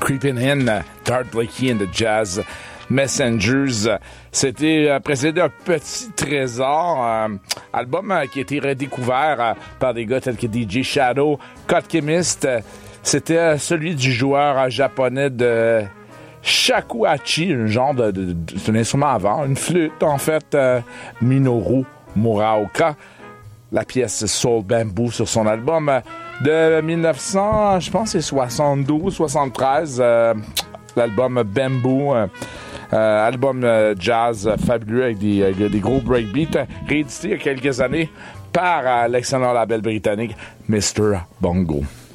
Creeping In, Art Blakey and the Jazz Messengers. C'était précédé un petit trésor, album qui a été redécouvert par des gars tels que DJ Shadow, Cut Chemist. C'était celui du joueur japonais de shakuhachi, un genre c'est un instrument à vent, une flûte en fait, Minoru Muraoka. La pièce Soul Bamboo sur son album de 1900, je pense c'est 72, 73, l'album Bamboo, album jazz fabuleux avec des gros breakbeats, réédité il y a quelques années par l'excellent label britannique Mr. Bongo.